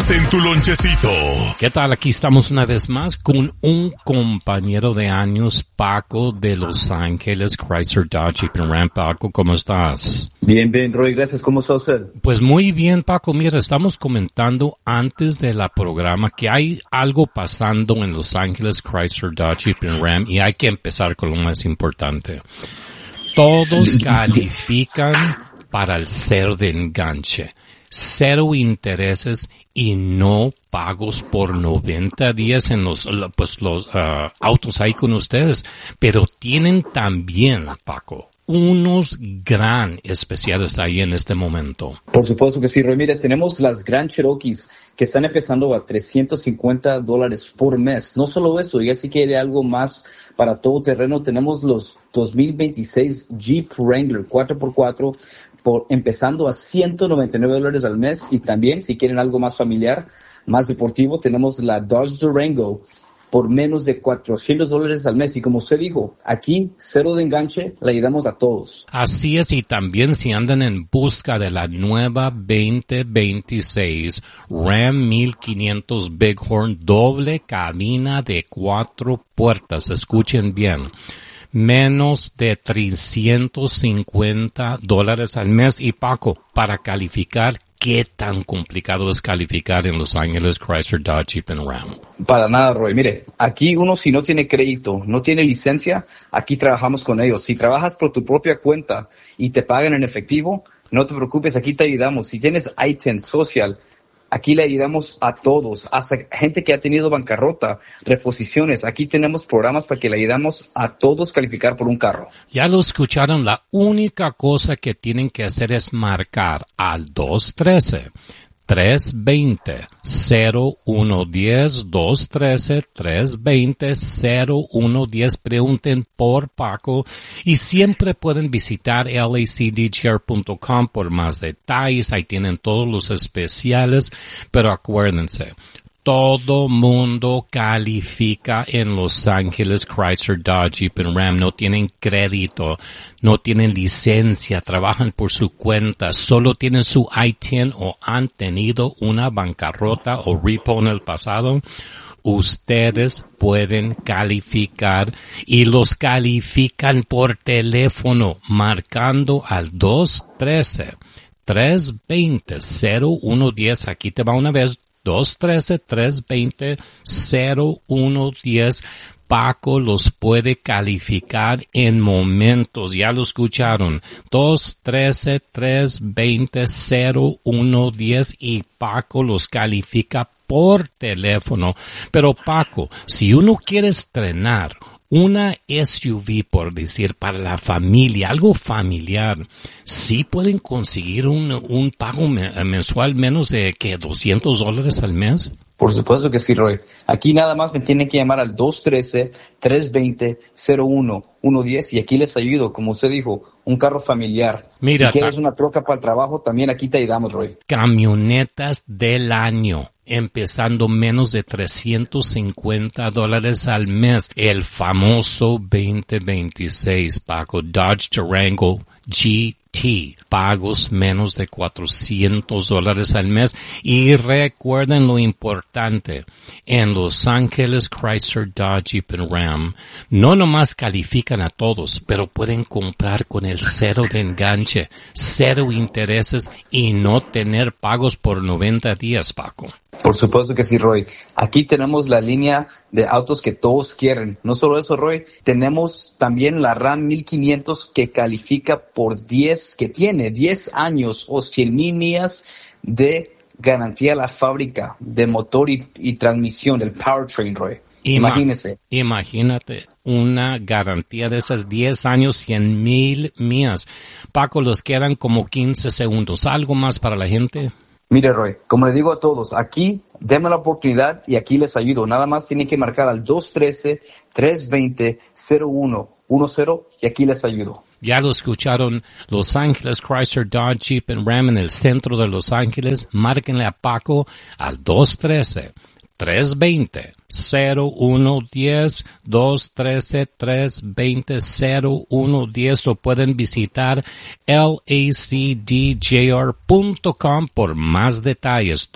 Échate en tu lonchecito. ¿Qué tal? Aquí estamos una vez más con un compañero de años, Paco, de Los Ángeles, Chrysler Dodge Jeep Ram. Paco, ¿cómo estás? Bien, Roy, gracias. ¿Cómo está usted? Pues muy bien, Paco. Mira, estamos comentando antes de la programa que hay algo pasando en Los Ángeles, Chrysler Dodge Jeep Ram, y hay que empezar con lo más importante. Todos califican para el cero de enganche. 0 intereses y no pagos por 90 días en los autos ahí con ustedes. Pero tienen también, Paco, unos gran especiales ahí en este momento. Por supuesto que sí, Roy. Mire, tenemos las Grand Cherokees que están empezando a $350 por mes. No solo eso, ya si quiere algo más para todo terreno, tenemos los 2026 Jeep Wrangler 4x4 empezando a $199 al mes, y también si quieren algo más familiar, más deportivo, tenemos la Dodge Durango por menos de $400 al mes. Y como usted dijo, aquí cero de enganche, le ayudamos a todos. Así es, y también si andan en busca de la nueva 2026 Ram 1500 Bighorn doble cabina de 4 puertas, escuchen bien, menos de $350 al mes. Y Paco, para calificar, ¿qué tan complicado es calificar en Los Ángeles, Chrysler Dodge Jeep Ram? Para nada, Roy. Mire, aquí uno si no tiene crédito, no tiene licencia, aquí trabajamos con ellos. Si trabajas por tu propia cuenta y te pagan en efectivo, no te preocupes, aquí te ayudamos. Si tienes ITIN social, aquí le ayudamos a todos, hasta gente que ha tenido bancarrota, reposiciones. Aquí tenemos programas para que le ayudamos a todos calificar por un carro. Ya lo escucharon, la única cosa que tienen que hacer es marcar al 213-320-0110, 213-320-0110. Pregunten por Paco y siempre pueden visitar lacdgr.com por más detalles. Ahí tienen todos los especiales, pero acuérdense, todo mundo califica en Los Ángeles, Chrysler Dodge Jeep Ram. No tienen crédito, no tienen licencia, trabajan por su cuenta, solo tienen su ITIN o han tenido una bancarrota o repo en el pasado. Ustedes pueden calificar y los califican por teléfono marcando al 213-320-0110. Aquí te va una vez. 213-320-0110. Paco los puede calificar en momentos. Ya lo escucharon. 213-320-0110 y Paco los califica por teléfono. Pero Paco, si uno quiere estrenar una SUV, por decir, para la familia, algo familiar, sí pueden conseguir un pago mensual menos de que $200 al mes. Por supuesto que sí, Roy. Aquí nada más me tienen que llamar al 213-320-0110 y aquí les ayudo. Como usted dijo, un carro familiar. Mira, si quieres una troca para el trabajo, también aquí te ayudamos, Roy. Camionetas del año, empezando menos de $350 al mes. El famoso 2026, Paco, Dodge Durango GT, pagos menos de $400 al mes. Y recuerden lo importante, en Los Ángeles, Chrysler Dodge Jeep Ram, no nomás califican a todos, pero pueden comprar con el cero de enganche, 0 intereses y no tener pagos por 90 días, Paco. Por supuesto que sí, Roy. Aquí tenemos la línea de autos que todos quieren. No solo eso, Roy, tenemos también la Ram 1500 que califica por 10, que tiene 10 años o 100,000 millas de garantía a la fábrica de motor y transmisión, el powertrain, Roy. Imagínese. Imagínate una garantía de esas 10 años, 100,000 millas. Paco, los quedan como 15 segundos. ¿Algo más para la gente? Mire, Roy, como le digo a todos, aquí denme la oportunidad y aquí les ayudo. Nada más tienen que marcar al 213-320-0110 y aquí les ayudo. Ya lo escucharon, Los Ángeles, Chrysler Dodge Jeep Ram en el centro de Los Ángeles. Márquenle a Paco al 213 213-0110, 213-320-0110, o pueden visitar lacdjr.com por más detalles.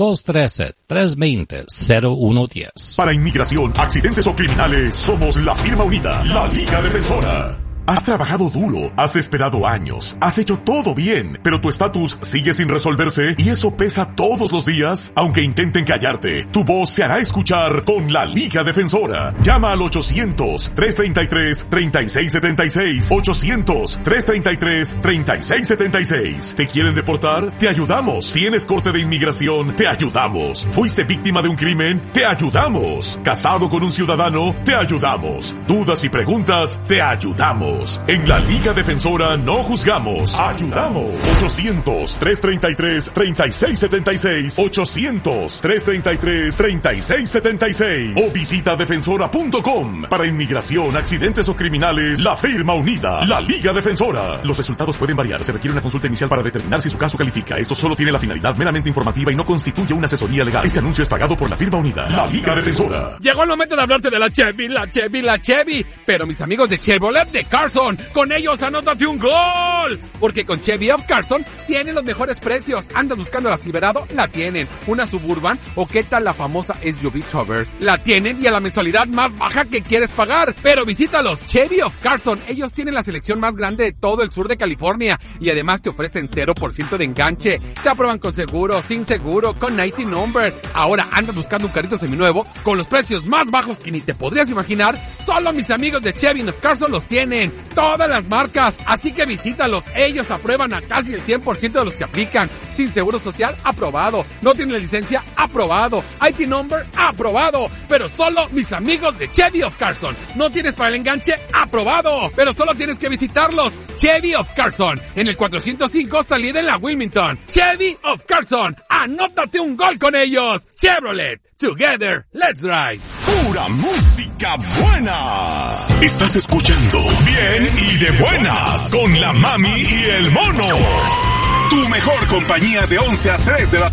213-320-0110. Para inmigración, accidentes o criminales, somos la firma unida, la Liga Defensora. Has trabajado duro, has esperado años, has hecho todo bien, pero tu estatus sigue sin resolverse y eso pesa todos los días. Aunque intenten callarte, tu voz se hará escuchar con la Liga Defensora. Llama al 800-333-3676, 800-333-3676. ¿Te quieren deportar? Te ayudamos. ¿Tienes corte de inmigración? Te ayudamos. ¿Fuiste víctima de un crimen? Te ayudamos. ¿Casado con un ciudadano? Te ayudamos. ¿Dudas y preguntas? Te ayudamos. En la Liga Defensora no juzgamos, ayudamos. 800-333-3676, 800-333-3676 o visita defensora.com. Para inmigración, accidentes o criminales, la firma unida, la Liga Defensora. Los resultados pueden variar, se requiere una consulta inicial para determinar si su caso califica. Esto solo tiene la finalidad meramente informativa y no constituye una asesoría legal. Este anuncio es pagado por la firma unida, la Liga Defensora. Llegó el momento de hablarte de la Chevy, la Chevy, la Chevy. Pero mis amigos de Chevrolet de Carson, con ellos anótate un gol. Porque con Chevy of Carson tienen los mejores precios. ¿Andas buscando la Silverado? La tienen. ¿Una Suburban? ¿O qué tal la famosa SUV Traverse? La tienen, y a la mensualidad más baja que quieres pagar. Pero visítalos, Chevy of Carson. Ellos tienen la selección más grande de todo el sur de California. Y además te ofrecen 0% de enganche. Te aprueban con seguro, sin seguro, con 90 number. Ahora andas buscando un carrito seminuevo con los precios más bajos que ni te podrías imaginar. Solo mis amigos de Chevy of Carson los tienen. Todas las marcas, así que visítalos. Ellos aprueban a casi el 100% de los que aplican. Sin seguro social, aprobado. No tienen licencia, aprobado. IT number, aprobado. Pero solo mis amigos de Chevy of Carson. No tienes para el enganche, aprobado. Pero solo tienes que visitarlos. Chevy of Carson, en el 405 salida en la Wilmington. Chevy of Carson, anótate un gol con ellos. Chevrolet, together, let's ride. Pura música buena. Estás escuchando Bien y de Buenas con la Mami y el Mono. Tu mejor compañía de 11 a 3 de la tarde.